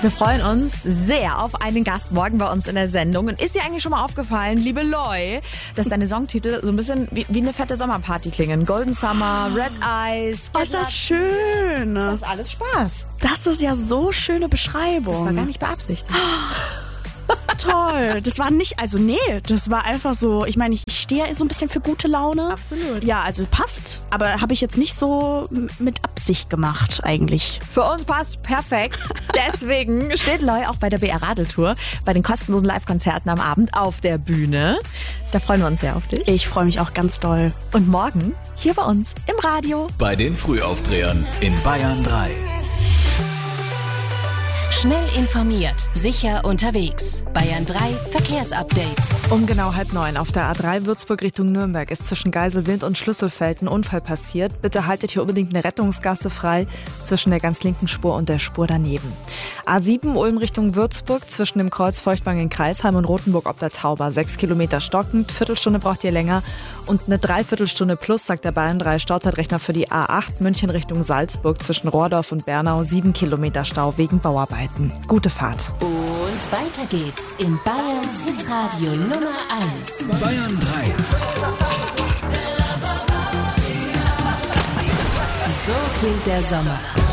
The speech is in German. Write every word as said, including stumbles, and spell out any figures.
Wir freuen uns sehr auf einen Gast morgen bei uns in der Sendung. Und ist dir eigentlich schon mal aufgefallen, liebe Loi, dass deine Songtitel so ein bisschen wie, wie eine fette Sommerparty klingen? Golden Summer, Red Eyes. Oh, ist das schön. Das ist alles Spaß. Das ist ja so schöne Beschreibung. Das war gar nicht beabsichtigt. Toll. Das war nicht, also nee, das war einfach so, ich meine, ich stehe so ein bisschen für gute Laune. Absolut. Ja, also passt, aber habe ich jetzt nicht so mit Absicht gemacht eigentlich. Für uns passt perfekt. Deswegen steht Loi auch bei der B R Radeltour, bei den kostenlosen Live-Konzerten am Abend auf der Bühne. Da freuen wir uns sehr auf dich. Ich freue mich auch ganz doll. Und morgen hier bei uns im Radio. Bei den Frühaufdrehern in Bayern drei. Schnell informiert, sicher unterwegs. Bayern drei Verkehrsupdate. Um genau halb neun auf der A drei Würzburg Richtung Nürnberg ist zwischen Geiselwind und Schlüsselfeld ein Unfall passiert. Bitte haltet hier unbedingt eine Rettungsgasse frei zwischen der ganz linken Spur und der Spur daneben. A sieben Ulm Richtung Würzburg zwischen dem Kreuz Feuchtwangen in Kreisheim und Rothenburg ob der Tauber. Sechs Kilometer stockend, Viertelstunde braucht ihr länger und eine Dreiviertelstunde plus, sagt der Bayern drei Stauzeitrechner für die A acht München Richtung Salzburg zwischen Rohrdorf und Bernau. Sieben Kilometer Stau wegen Bauarbeiten. Gute Fahrt. Und weiter geht's in Bayerns Hitradio Nummer eins. Bayern drei. So klingt der Sommer.